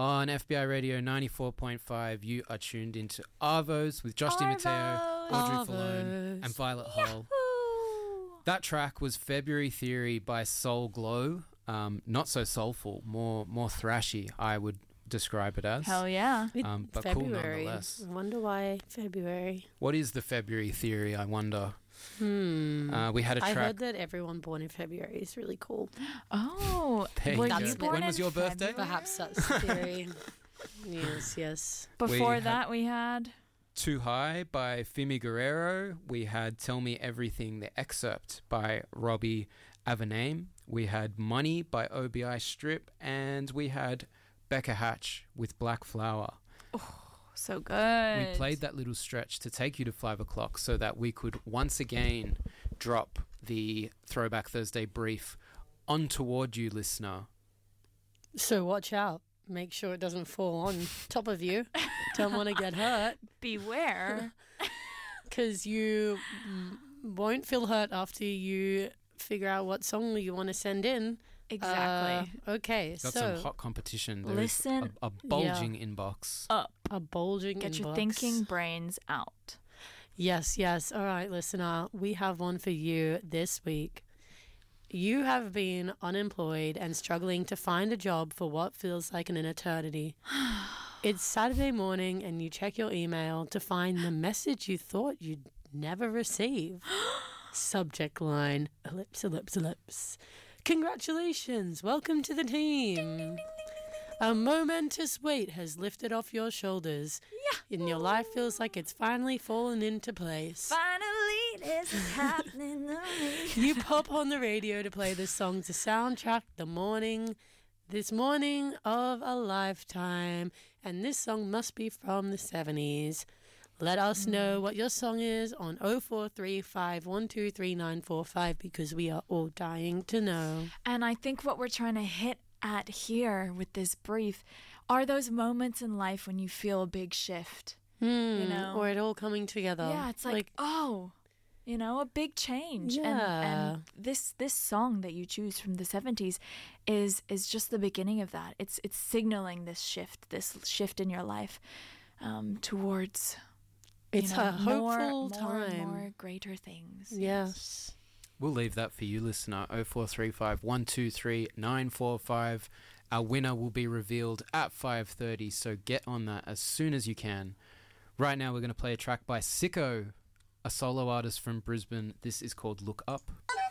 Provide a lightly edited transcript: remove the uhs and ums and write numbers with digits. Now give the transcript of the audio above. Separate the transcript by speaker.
Speaker 1: On FBI Radio 94.5, you are tuned into Arvos with Josh DiMatteo, Audrey Falone, and Violet Hull. That track was February Theory by Soul Glow. Not so soulful, more thrashy, I would describe it as.
Speaker 2: Hell yeah.
Speaker 1: But
Speaker 3: February.
Speaker 1: cool nonetheless.
Speaker 3: I wonder why February.
Speaker 1: What is the February Theory, I wonder? We had a track.
Speaker 3: I heard that everyone born in February is really cool.
Speaker 2: Oh,
Speaker 1: There
Speaker 2: were
Speaker 1: you
Speaker 2: you
Speaker 1: go.
Speaker 2: born
Speaker 1: When was
Speaker 2: in
Speaker 1: your birthday?
Speaker 2: February?
Speaker 3: Perhaps that's the theory. Yes.
Speaker 2: Before
Speaker 1: We
Speaker 2: that, we had...
Speaker 1: Too High by Fimi Guerrero. We had Tell Me Everything, the excerpt by Robbie Avename. We had Money by OBI Strip. And we had Becca Hatch with Black Flower.
Speaker 2: So good.
Speaker 1: We played that little stretch to take you to 5 o'clock so that we could once again drop the Throwback Thursday brief on toward you, listener.
Speaker 3: So watch out. Make sure it doesn't fall on top of you. Don't want to get hurt.
Speaker 2: Beware.
Speaker 3: Because you won't feel hurt after you figure out what song you want to send in.
Speaker 2: Exactly.
Speaker 3: Okay,
Speaker 1: Got
Speaker 3: so
Speaker 1: some hot competition. There
Speaker 2: Listen
Speaker 1: is a bulging inbox.
Speaker 2: Up.
Speaker 3: a bulging
Speaker 2: Get your
Speaker 3: inbox.
Speaker 2: thinking brains out.
Speaker 3: Yes. All right, listener, we have one for you this week. You have been unemployed and struggling to find a job for what feels like an eternity. It's Saturday morning and you check your email to find the message you thought you'd never receive. Subject line, ellipse, ellipse, ellipse. Congratulations, welcome to the team. A momentous weight has lifted off your shoulders, and your life feels like it's finally fallen into place.
Speaker 2: Finally, this is happening to me.
Speaker 3: You pop on the radio to play this song to soundtrack this morning of a lifetime, and this song must be from the 70s. Let us know what your song is on 0435123945 because we are all dying to know.
Speaker 2: And I think what we're trying to hit at here with this brief are those moments in life when you feel a big shift. You know?
Speaker 3: Or it all coming together.
Speaker 2: Yeah, it's like a big change.
Speaker 3: Yeah.
Speaker 2: And this song that you choose from the 70s is just the beginning of that. It's signaling this shift in your life towards
Speaker 3: It's a hopeful
Speaker 2: more
Speaker 3: time.
Speaker 2: and more greater things.
Speaker 3: Yes.
Speaker 1: We'll leave that for you, listener. 0435 123 945. Our winner will be revealed at 5:30, so get on that as soon as you can. Right now, we're going to play a track by Sicko, a solo artist from Brisbane. This is called Look Up.